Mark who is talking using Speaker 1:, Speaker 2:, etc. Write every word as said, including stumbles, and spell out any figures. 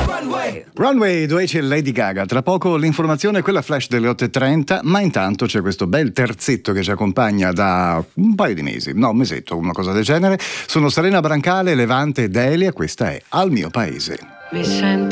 Speaker 1: Runway, dove c'è Lady Gaga. Tra poco l'informazione è quella flash delle otto e trenta, ma intanto c'è questo bel terzetto che ci accompagna da un paio di mesi, no, un mesetto, una cosa del genere. Sono Serena Brancale, Levante ed Elia, questa è Al mio paese.
Speaker 2: Mi sento